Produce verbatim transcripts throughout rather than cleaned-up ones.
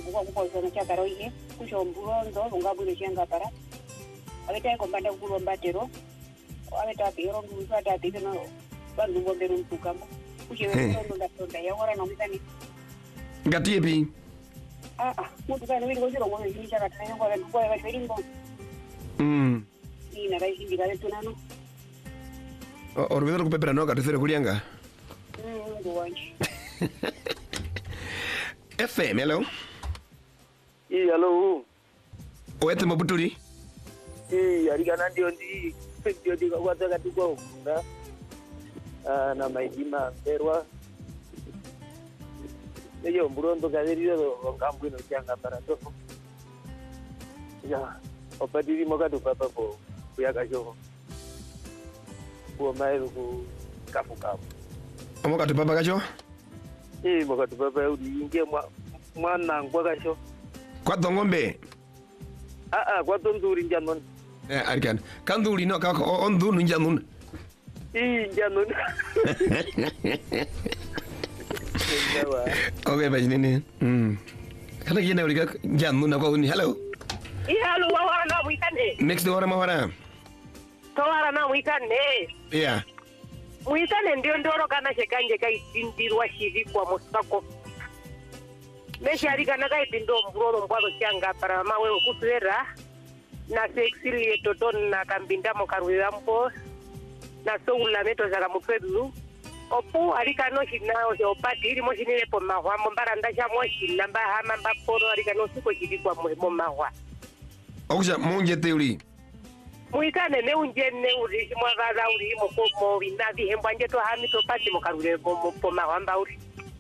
kwa kwa zona cha karoine kusho mburondo ungabule changa para abeta ko banda kulo mbatero abeta biro nguzo ata bino bandu bombero mtukamo kusho ndo ndatonda ya wara no mitani Ngatie pi. Ah ah mutu kana wingo zero ngone hicha katana ngo ba ngo ba wingo. Mm. Ina rai singira letu nano. Orvedor kupepera no katesere kulianga. Mm ngo wanji. F M hello. Eh hello. Oete mabutuli. Eh arigana ndio ndi ndio ndi kwa kwa tukwa na ah na maidima perwa. Yo mburondo kadirido ngambu no changa para tofo. Ya, opadiri mogadu papa po kuyaga joho. Kwa maero ku kafu kafu. Omoka tu papa kacho? Eh mogadu papa udi inge mwa mwana ngwa kacho. Kwa ngombe. Ah ah kwa nduri njanon. Eh arikan. Kanduri no ka on du njanon. Eh njanon. Okay, basi nini? Mm. Kana kina ulika jannu na kwa uni. Hello. Iya lu wawara na wikane. Next wara mawara. Tawara na wikane. Yeah. Wikane ndio ndoro kana shekanje kai tindirwa shiri kwa mustako. Meshari kana kai tindo mburo mbwazo changa para mawe kusera. Na sexili toton na kambinda mokarwira mpo. Na soula meto zaka mutwedu. Opu alika no shinao jo pati ili moshi nile po mahwa mbara ndasha moshi namba hama mbaporo alika no siko jidi kwa mo mahwa. Okusha monje teuli. Muikane ne unje ne uri mwa gaza uri mo ko mo vinda vi hembwa nje to hami to pati mo karule po po mahwa mba uri.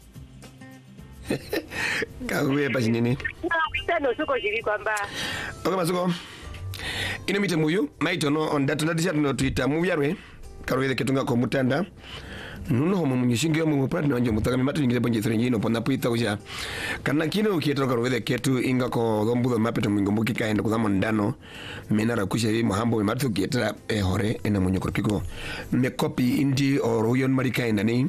Kawe basi nini? Na witano siko jidi kwa mba. Okay masuko. Ino mite muyu maito no on data ndisha no Twitter mu yarwe. Karwe ketunga ko mutanda. Nuno homo munyishingi yo mu partner wanje mutaka mimatu ngire bonje serenji no pona puita kuja. Kana kino kietro karwe ketu inga ko gombudo mapeto mingombuki kaenda kuzama ndano. Menara kusha yi muhambo mimatu kietra e hore ena munyo korkiko. Me copy indi or uyon marika enda ni.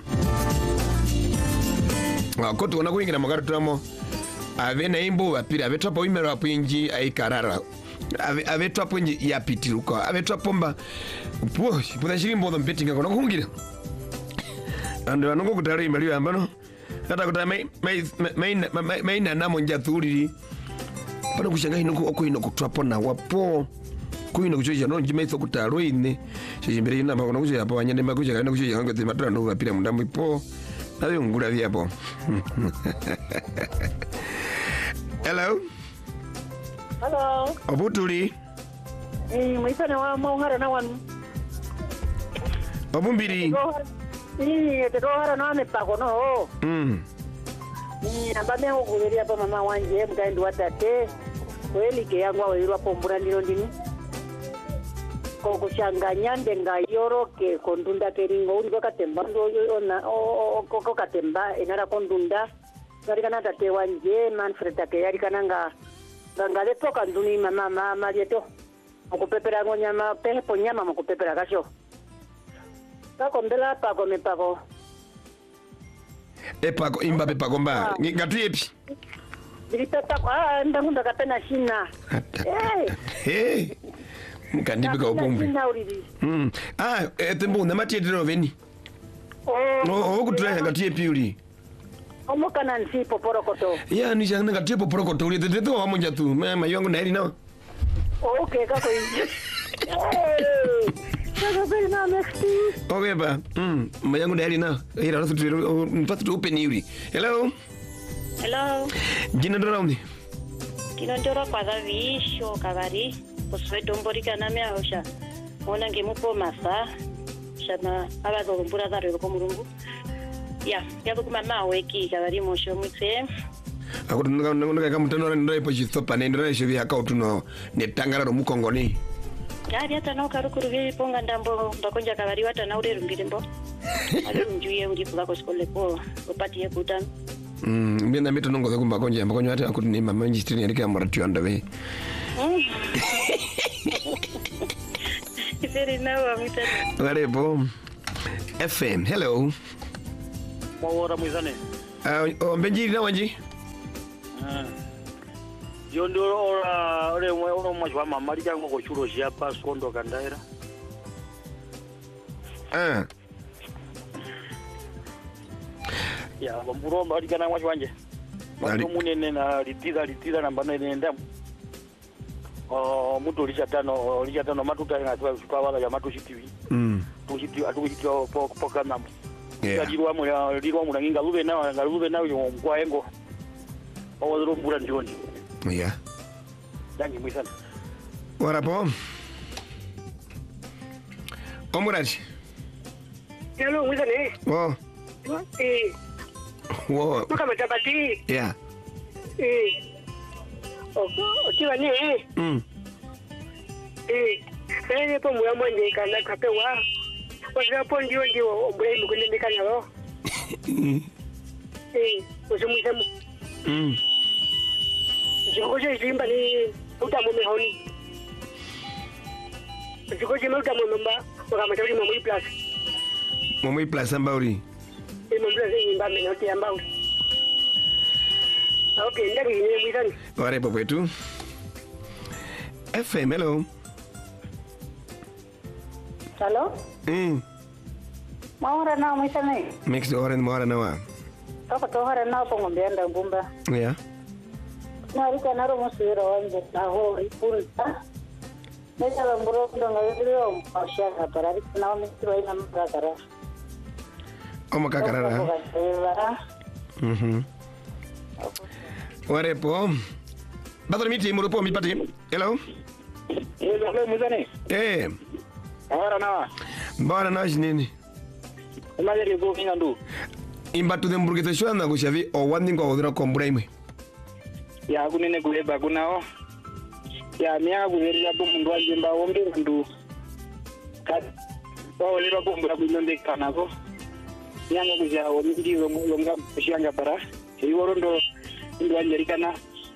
Wa kotu wana kuingira magari tramo. Ave na imbo apira ave trapo imero apo inji ai karara. Ave ave trapo inji ya pitiruka. Ave trapo mba. Puo, puta shirimbo ndo mpetinga kono kungira. Ando anongo kutari imeliwa ambano. Kata kutari mai mai mai mai mai na namo njathuri. Pano kushanga hinoko oko hinoko trapo na wapo. Kuino kuchoja no njime iso kutaro ine. Shimbere ina makono kuchoja hapo wanyande makuja kana kuchoja hango te matara no apira mundambo ipo. Nawe ngula vya hapo. Hello. Hello. Obutuli. Eh mwisane wa mohara na wanu. Obumbiri. Ni te rohara no ame pako no. Mm. Ni amba me okuleria pa mama wanje mkaendu watate. Kweli ke yangu awirwa pombura ndiro ndini. Ko kushanganya ndenga yoro ke kondunda keringo uri katemba ndo ona o ko katemba enara kondunda. Dari kana tate wanje Manfred take yari kana nga ngale toka nduni mama mama lieto. Okupepera ngonyama pehe ponyama mokupepera kasho. Pako mbela pako me pako. E pako imba pe pako mba. Ngatu yepi? Nilipe pako ah ndangunda kapena shina. Eh. Hey. Mkandibi ka opombe. Mm. Ah, etembo na mati ediro veni. Oh. Oh, okutula ngatu yepi uli. Omo kana nsi poporokoto. Ya ni janga ngatu yepo poporokoto uli teteto wa monja tu. Mama yangu na hili nao. Okay, kako hivi. Eh. Sasa bali na next. Okay ba. Mm, mayangu na hili nao. Ila rasu tu mpatu tu open yuri. Hello. Hello. Jina ndo raundi. Kino ndora kwa dhavisho kabari. Kusweto mborika na mea hosha. Mwana ngemupo masa. Shana abazo kumbura dharo yuko murungu. Ya, yabu kuma maweki kabari mosho mwitse. Ako tunga tunga kama mtano ndo ipo chistopa na ndo shevi haka tuno ne tangara ro mukongoni. Yari hata na ukarukuru vye ponga ndambo ndakonja kabari wata na ure rumbire mbo. Ali mjuye uri pulako skole po upati ye kutan. Mm, mbina mito nongo zakumba konja mbakonyo hata akutu ni mama njistini yalika maratu andawe. Very now I'm with it. Warebo. F M, hello. Mawara mwizane. Uh, oh, mbenjiri na wanji? Yo ndo ora ore mwe ora mwajwa mama likango ko chulo sia pas kondo kandaira. Ah. Ya bomburo mbali kana mwajwanje. Mali munene na litida litida na mbana nenda. Oh muto lisha tano lisha tano matuta ina kwa wala ya matu shitivi. Mm. Tushiti atushiti po po kana. Yeah. Dirwa mu dirwa mu nginga lube na ngalube na yo kwa engo. Owo mbura ndioni. Yeah. Dangi mwisana. Warapo. Omurati. Hello, mwisane. Wo. Eh, Wo. kama tabati. Yeah. Eh. Oko, otiwa ni eh. Mm. Eh. Sasa hapo mwa mwanje kana kapewa. Kwa sababu ndio ndio ombre mkunde kana lo. Eh, usimuisemu. Mm. Jokoje jimba ni utamu mehoni. Jokoje utamu mamba kama tawali mamui plus. Mamui plus ambauri. E mamui plus jimba menoti ambauri. Okay, ndaki ni mwisani. Warepo kwetu. F M, hello. Hello? Mm. Maura na mwisane. Mix oren mora nawa. Toko tohara na pongo mbenda ngumba. Yeah. Na rika naro musiro wanje na hori punta. Nesa lamburo ndonga yiro ashaka parari na misiro ina mkakara. Oma kakarara. Mhm. Warepo. Badro miti murupo mi pati. Hello. Hello mwisane. Eh. Ora nawa. Mbona na nini? Umajeri go kinga ndu. Imbatu de mburgete shwana gushavi o wandi ngo odira kombura imwe. Ya kunene kuleba kunao. Ya miaka kuverira po mundu ajemba ombe ndu. Kat. Wa olera po mbura kunonde kanako. Nyanga kuja omindi zo longa kushanga para. Iworo ndo ndu anjerikana.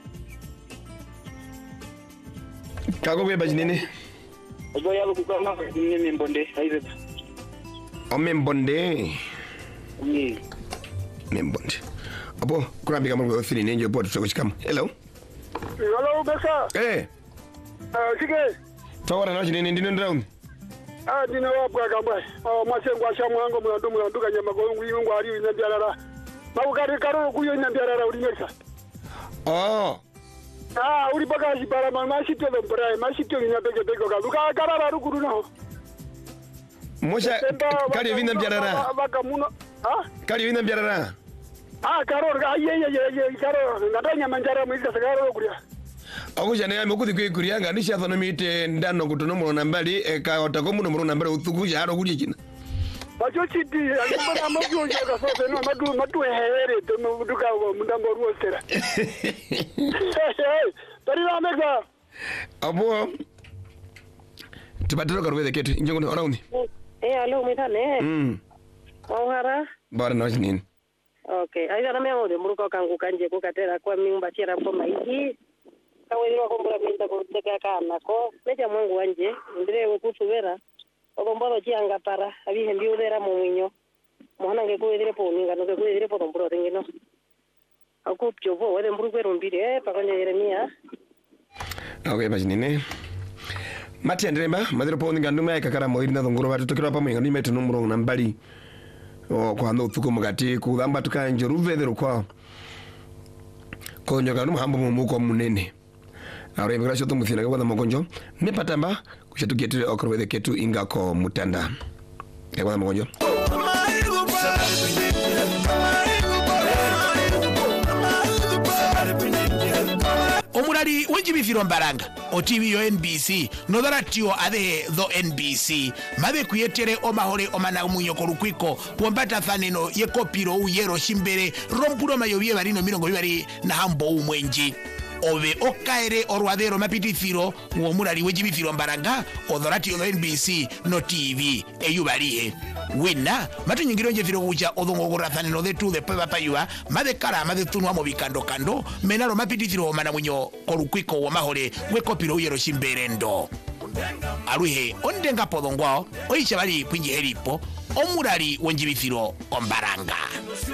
Kago we bajinene. Ogo yalo kukama ni membonde aize. O membonde. Ni. Membonde. Apo kurambi kama ngo fini nenjo po tuko chikam. Hello. Hello besa. Eh. Ah sige. Tawara na jine ndino ndown. Ah dina wapwa kamba. Oh masengwa sha mwango mwandu mwandu kanyama ko ngwi ngwari ina biarara. Mabukari karo kuyo ina biarara ulimesa. Oh. Ah uri baka jibara mama sityo lombra ma sityo ina bege bege ka luka karara rukuru no. Mosha kali vinda biarara. Baka muno. Ah? Kali vinda biarara. Ah karo ga ye ye ye karo ndanya manjara mwisa sagaro kuria. Akusha ne amekuthi kwikurianga nisha thono mite ndano kutono muno nambali e ka otako muno muno nambali uthukusha haro kuli china. Bacho chiti alimbona mabyo joka sote no madu madu here to muduka go mundambo ruosera. Tari la mega. Apo tupatero karwe ketu injongo ona undi. Eh, alo mithane. Mm. Ohara. Bara no nini. Okay, aida na memo de muruko kangu kanje kukatera kwa mimba chira kwa maiki. Kawelwa kombura pinta ko teka kana ko meja Mungu wanje ndire wokusubera. Obombolo chianga para abihe mbiudera mu mwinyo. Mwana ngekuedire po ninga no ngekuedire po tomburo tengino. Akupcho bo wede mburukwe rumbire eh pakanya Yeremia. Okay, bajinene. Mati andremba madiro po ninga nduma yakakara mo irina ngoro batu tokira pa mwenga nimetu numuro nambali. O kwa ndo tuko mugati kudamba tukanje ruvethero kwa. Konyo kanu hambo mumuko munene. Aure mbira shoto muthina kwa mogonjo. Mepatamba kushatuketire okorwethe ketu ingako mutanda. Ewa mogonjo. Omurali wenjibithiro mbaranga o T V yo N B C notharatio athe tho N B C mathe kwiyetere o mahore o manamunyo korukwiko pombata thaneno ye kopiro uyero shimbere rompuro mayobie barino mirongo ibari na hambo umwenji obe okaere orwadero mapitithiro wo murali wenjibithiro mbaranga otharatio tho N B C no T V eyubarihe wina matunyingiro njethiro guja othongogora thaneno thetu the peba payua mathe kara mathe tunwa mo bikando kando menaro mapitithiro manamunyo korukwiko wo mahore we kopiro uyero shimbere ndo aruhe ondenga podongwao oisha bali kwinji heripo omurali wenjibithiro ombaranga.